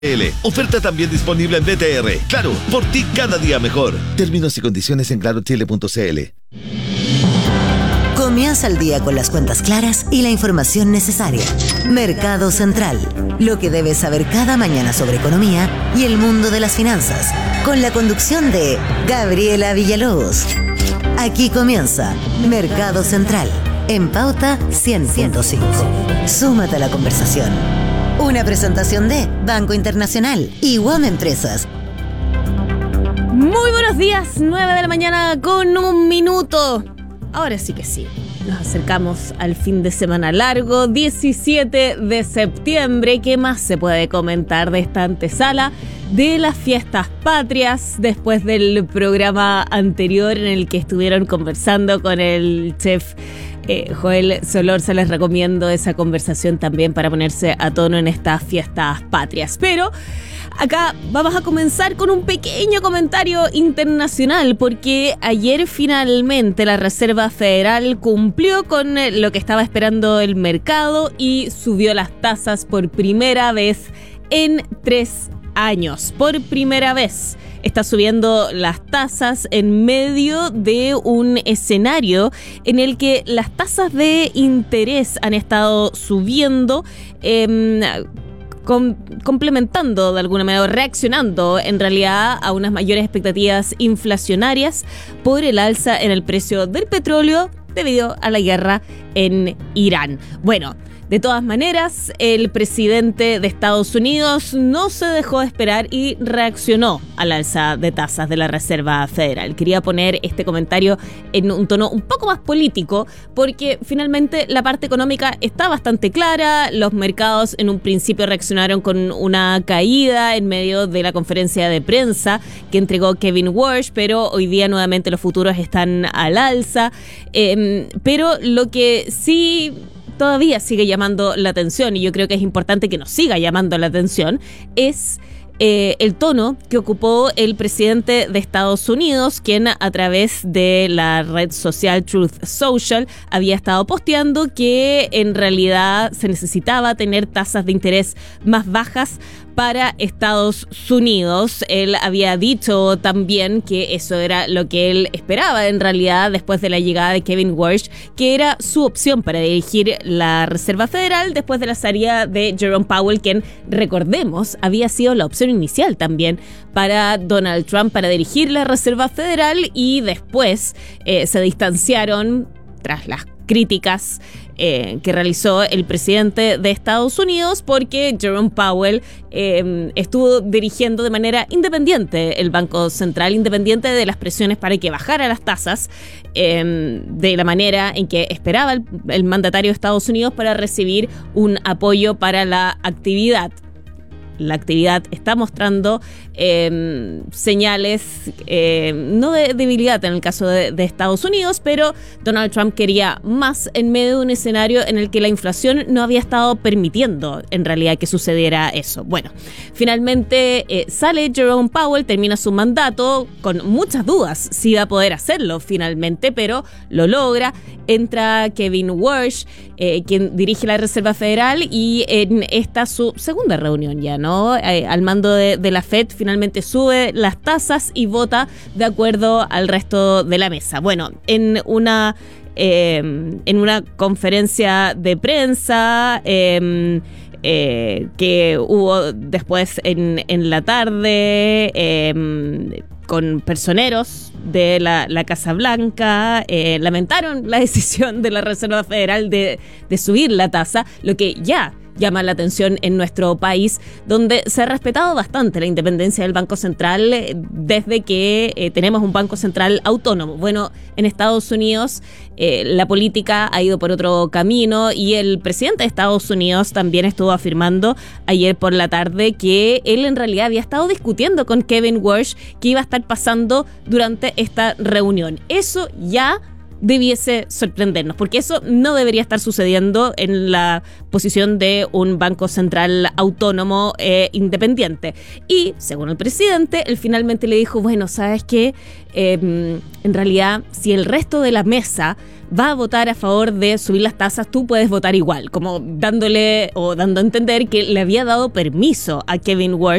Oferta también disponible en BTR. Claro, por ti cada día mejor. Términos y condiciones en clarochile.cl. Comienza el día con las cuentas claras y la información necesaria. Mercado Central. Lo que debes saber cada mañana sobre economía y el mundo de las finanzas. Con la conducción de Gabriela Villalobos. Aquí comienza Mercado Central. En Pauta 100.5. Súmate a la conversación. Una presentación de Banco Internacional y WOM Empresas. Muy buenos días, 9 de la mañana con 1 minuto. Ahora sí que sí, nos acercamos al fin de semana largo, 17 de septiembre. ¿Qué más se puede comentar de esta antesala de las fiestas patrias después del programa anterior en el que estuvieron conversando con el chef Joel Solorza? Les recomiendo esa conversación también para ponerse a tono en estas fiestas patrias. Pero acá vamos a comenzar con un pequeño comentario internacional, porque ayer finalmente la Reserva Federal cumplió con lo que estaba esperando el mercado y subió las tasas por primera vez en 3 años. Por primera vez está subiendo las tasas en medio de un escenario en el que las tasas de interés han estado subiendo, complementando de alguna manera, reaccionando en realidad a unas mayores expectativas inflacionarias por el alza en el precio del petróleo debido a la guerra en Irán. Bueno, de todas maneras, el presidente de Estados Unidos no se dejó esperar y reaccionó al alza de tasas de la Reserva Federal. Quería poner este comentario en un tono un poco más político, porque finalmente la parte económica está bastante clara. Los mercados en un principio reaccionaron con una caída en medio de la conferencia de prensa que entregó Kevin Warsh, pero hoy día nuevamente los futuros están al alza. Pero lo que sí todavía sigue llamando la atención, y yo creo que es importante que nos siga llamando la atención, es el tono que ocupó el presidente de Estados Unidos, quien a través de la red social Truth Social había estado posteando que en realidad se necesitaba tener tasas de interés más bajas para Estados Unidos. Él había dicho también que eso era lo que él esperaba en realidad después de la llegada de Kevin Warsh, que era su opción para dirigir la Reserva Federal después de la salida de Jerome Powell, quien, recordemos, había sido la opción inicial también para Donald Trump para dirigir la Reserva Federal, y después se distanciaron tras las críticas que realizó el presidente de Estados Unidos, porque Jerome Powell estuvo dirigiendo de manera independiente el Banco Central, independiente de las presiones para que bajara las tasas de la manera en que esperaba el mandatario de Estados Unidos para recibir un apoyo para la actividad. La actividad está mostrando señales, no de debilidad en el caso de Estados Unidos, pero Donald Trump quería más en medio de un escenario en el que la inflación no había estado permitiendo en realidad que sucediera eso. Bueno, finalmente sale Jerome Powell, termina su mandato con muchas dudas si va a poder hacerlo finalmente, pero lo logra. Entra Kevin Warsh, quien dirige la Reserva Federal, y en esta su segunda reunión ya, ¿no? Al mando de la Fed, finalmente sube las tasas y vota de acuerdo al resto de la mesa. Bueno, en una conferencia de prensa que hubo después en la tarde, con personeros de la Casa Blanca, lamentaron la decisión de la Reserva Federal de subir la tasa, lo que ya llama la atención en nuestro país, donde se ha respetado bastante la independencia del Banco Central desde que tenemos un Banco Central autónomo. Bueno, en Estados Unidos la política ha ido por otro camino, y el presidente de Estados Unidos también estuvo afirmando ayer por la tarde que él en realidad había estado discutiendo con Kevin Warsh qué iba a estar pasando durante esta reunión. Eso ya debiese sorprendernos, porque eso no debería estar sucediendo en la posición de un banco central autónomo independiente. Y, según el presidente, él finalmente le dijo, bueno, ¿sabes qué? En realidad, si el resto de la mesa va a votar a favor de subir las tasas, tú puedes votar igual, como dando a entender que le había dado permiso a Kevin Warsh